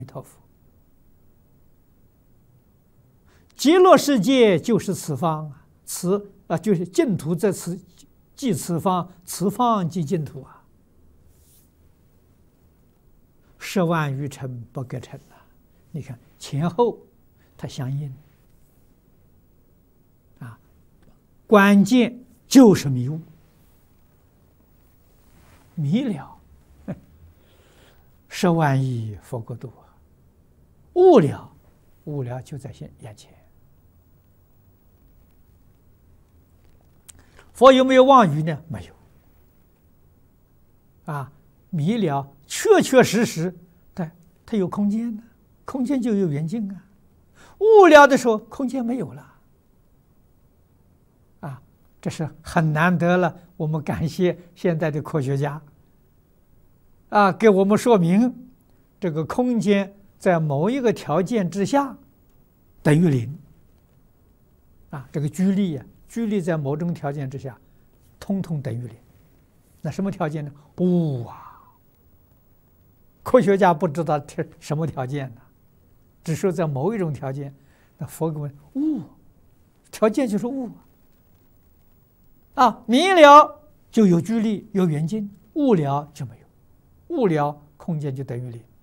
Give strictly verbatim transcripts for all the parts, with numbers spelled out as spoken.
弥陀佛。极乐世界就是此方啊，此啊就是净土在此即此方，此方即净土啊。十万余尘不隔尘啊！你看前后它相应啊，关键就是迷悟，迷了，十万亿佛国度啊，悟了，悟了就在现眼前。佛有没有妄语呢？没有。啊，迷了，确确实实，它它有空间呢，空间就有远近啊。悟了的时候，空间没有了。啊，这是很难得了。我们感谢现在的科学家，啊，给我们说明这个空间在某一个条件之下等于零。啊，这个居力呀、啊。居力在某种条件之下，通通等于零。那什么条件呢？悟啊！科学家不知道什么条件呢，只说在某一种条件，那佛给我们悟，条件就是悟啊！迷了就有居力，有远近；悟了就没有，悟了空间就等于零。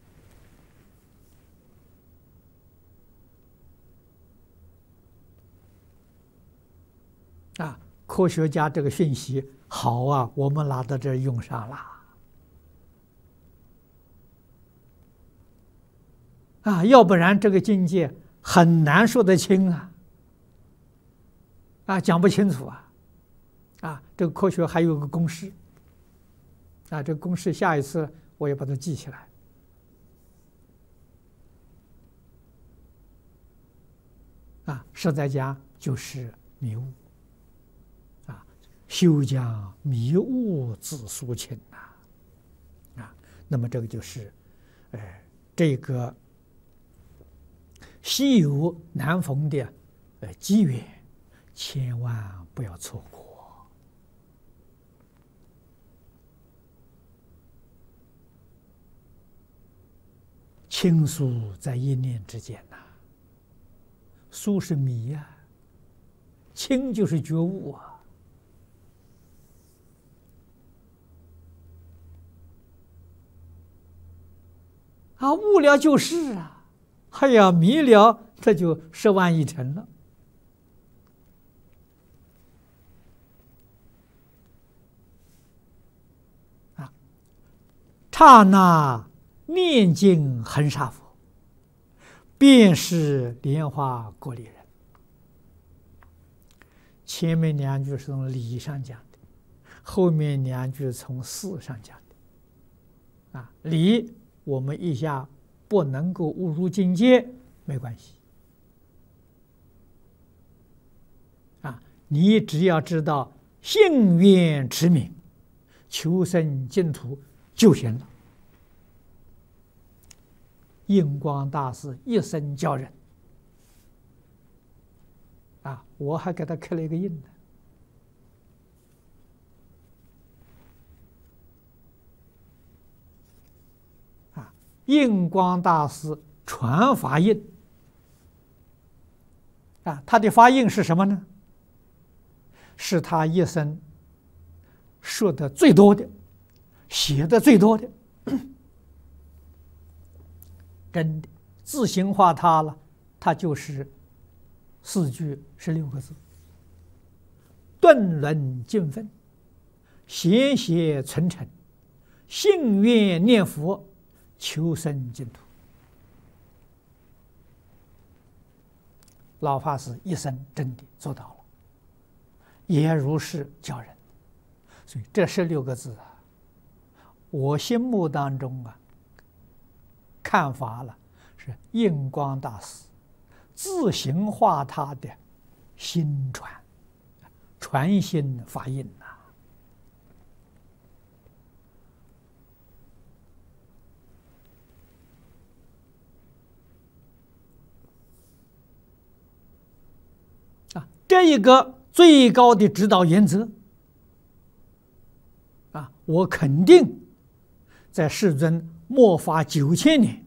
啊，科学家这个讯息好啊，我们拿到这儿用上了。啊，要不然这个境界很难说得清啊，啊，讲不清楚啊，啊，这个科学还有个公式，啊，这个公式下一次我也把它记起来。啊，实在讲就是迷悟。休将迷悟自疏清呐，啊，那么这个就是，呃，这个稀有难逢的呃机缘，千万不要错过。清疏在一念之间呐，疏是迷呀、啊，清就是觉悟啊。啊，悟了就是啊，哎呀，迷了，这就十万亿尘了。啊，刹那念经恒沙佛，便是莲花国里人。前面两句是从理上讲的，后面两句从事上讲的。啊，理。我们一下不能够悟入境界，没关系。啊，你只要知道信愿持名，求生净土就行了。印光大师一生教人，啊，我还给他刻了一个印呢。印光大师传法印啊，他的法印是什么呢？是他一生说的最多的，写的最多的，真的自行化他了，他就是四句十六个字：顿轮尽分，闲闲存诚，信愿念佛。求生净土，老法师一生真的做到了，也如是教人。所以这十六个字啊，我心目当中啊，看法了是印光大师自行化他的心传，传心法印呐。这一个最高的指导原则啊，我肯定在世尊末法九千年